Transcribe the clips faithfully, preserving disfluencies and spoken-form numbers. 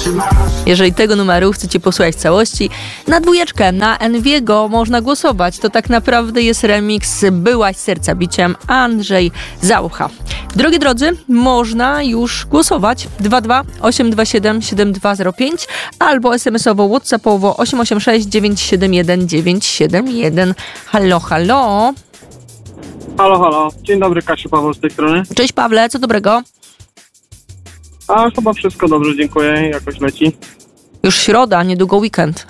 Jeżeli tego numeru chcecie posłuchać w całości, na dwójeczkę, na Enviego można głosować. To tak naprawdę jest remix Byłaś serca biciem Andrzej Zaucha. Drogie drodzy, można już głosować. dwa dwa osiem dwa siedem siedem dwa zero pięć albo es em esowo, whatsappowo osiem osiem sześć dziewięć siedem jeden dziewięć siedem jeden. Halo, halo. Halo, halo. Dzień dobry, Kasiu, Paweł z tej strony. Cześć Pawle, co dobrego? A chyba wszystko dobrze, dziękuję. Jakoś leci. Już środa, niedługo weekend.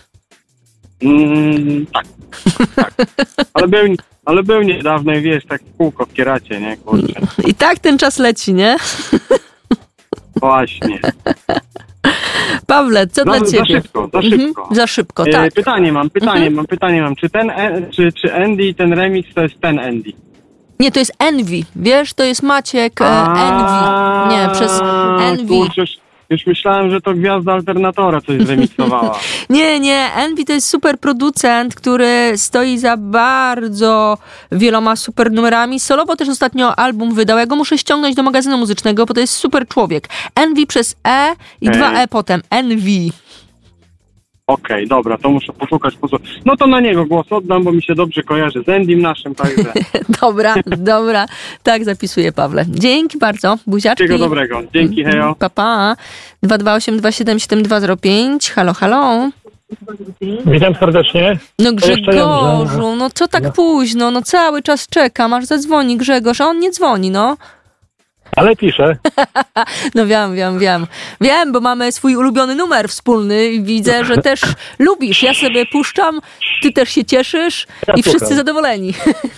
Mm, tak, tak. Ale był, ale był niedawno i wiesz, tak w kółko w kieracie, nie? Kurczę. I tak ten czas leci, nie? Właśnie. Pawle, co za, dla ciebie? Za szybko, za szybko. Mhm, za szybko, E, tak. pytanie mam, pytanie Mhm. mam, pytanie mam. Czy ten, e, czy, czy Andy, ten remix to jest ten Andy? Nie, to jest Envy. Wiesz, to jest Maciek e, A, Envy. Nie, przez Envy. Kurczę, już, już myślałem, że to Gwiazda Alternatora coś zremiksowała. Nie, nie, Envy to jest super producent, który stoi za bardzo wieloma super numerami. Solowo też ostatnio album wydał. Ja go muszę ściągnąć do magazynu muzycznego, bo to jest super człowiek. Envy przez E i Ej. dwa E potem. Envy. Okej, okay, dobra, to muszę poszukać, posłuchać. No to na niego głos oddam, bo mi się dobrze kojarzy z Endym naszym, także... Dobra, dobra. Tak zapisuję, Pawle. Dzięki bardzo. Buziaczki. Wszystkiego dobrego. Dzięki, hejo. Pa, pa. dwa dwa osiem dwa siedem siedem dwa zero pięć. Halo, halo. Witam serdecznie. No To jeszcze Grzegorzu, no co tak No. późno? No cały czas czekam, aż zadzwoni Grzegorz, a on nie dzwoni, no. Ale piszę. No wiem, wiem, wiem. Wiem, bo mamy swój ulubiony numer wspólny i widzę, że też lubisz. Ja sobie puszczam, ty też się cieszysz Ja i wszyscy słucham. zadowoleni.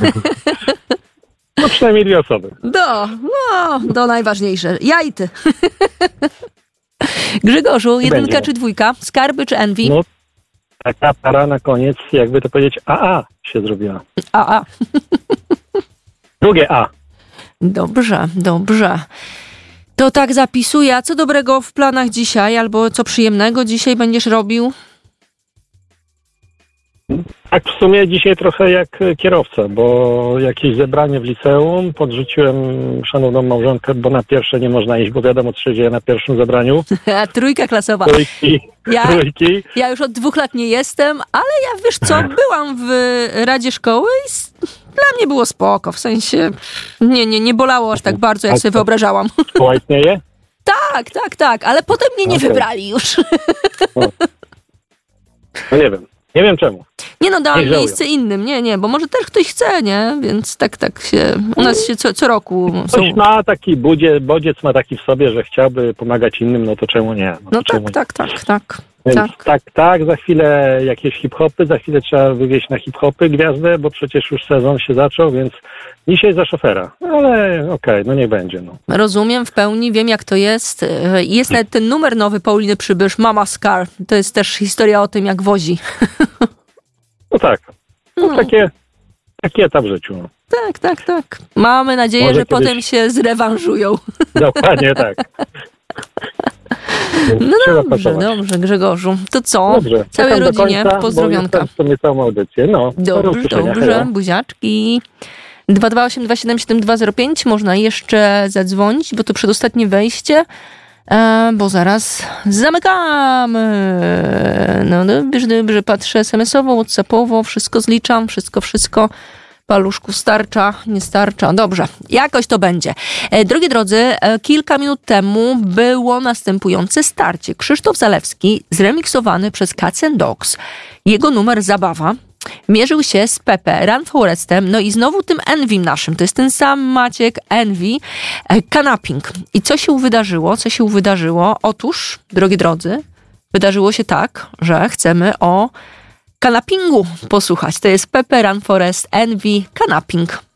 No przynajmniej dwie osoby. Do, no, to najważniejsze. Ja i ty. Grzegorzu, jedynka Będzie. czy dwójka? Skarby czy Envy? No, taka para na koniec, jakby to powiedzieć, A A się zrobiła. A, a. Drugie A. Dobrze, dobrze. To tak zapisuję. A co dobrego w planach dzisiaj? Albo co przyjemnego dzisiaj będziesz robił? Tak w sumie dzisiaj trochę jak kierowca, bo jakieś zebranie w liceum, podrzuciłem szanowną małżonkę, bo na pierwsze nie można iść, bo wiadomo, co się dzieje na pierwszym zebraniu. Trójka klasowa. Trójki, Ja, trójki. ja już od dwóch lat nie jestem, ale ja, wiesz co, byłam w Radzie Szkoły i s- dla mnie było spoko. W sensie nie, nie, nie bolało aż tak bardzo, jak sobie wyobrażałam. Szkoła istnieje? Tak, tak, tak, ale potem mnie nie Okej. wybrali już. No nie wiem. Nie wiem czemu. Nie no, dałam Niech żałują. miejsce innym. Nie, nie, bo może też ktoś chce, nie? Więc tak, tak się... U nas się co, co roku są... Ktoś ma taki budzie, bodziec ma taki w sobie, że chciałby pomagać innym, no to czemu nie? No, No to czemu tak, tak, tak, tak. Więc tak. tak, tak, za chwilę jakieś hip-hopy, za chwilę trzeba wywieźć na hip-hopy gwiazdę, bo przecież już sezon się zaczął, więc dzisiaj za szofera. Ale okej, okay, no niech będzie. No. Rozumiem w pełni, wiem jak to jest. E, Jest nawet ten numer nowy Pauliny Przybysz, Mama Scar. To jest też historia o tym, jak wozi. No tak, no, No. takie, taki etap w życiu. No. Tak, tak, tak. Mamy nadzieję, Może że kiedyś- potem się zrewanżują. Dokładnie tak. Więc No trzeba dobrze, pracować. dobrze Grzegorzu. To co? Dobrze, Całej czekam do rodzinie końca, pozdrowionka. Bo jestem w sumie całą audycję. No, do Dobrze, usłyszenia. dobrze. Hejo. Buziaczki. dwa dwa osiem dwa siedem siedem dwa zero pięć. Można jeszcze zadzwonić, bo to przedostatnie wejście. E, bo zaraz zamykamy. No dobrze, dobrze. Patrzę es em esowo, whatsappowo. Wszystko zliczam. Wszystko, wszystko. Paluszku starcza, nie starcza. Dobrze, jakoś to będzie. E, drogie drodzy, e, kilka minut temu było następujące starcie. Krzysztof Zalewski, zremiksowany przez Cats and Dogs. Jego numer Zabawa mierzył się z Pepe, Run Forestem, no i znowu tym Envym naszym. To jest ten sam Maciek Envy, e, Kanapping. I co się wydarzyło? Co się wydarzyło? Otóż, drogie drodzy, wydarzyło się tak, że chcemy o Kanappingu posłuchać. To jest Pepe, Run Forest, Envy, Kanapping.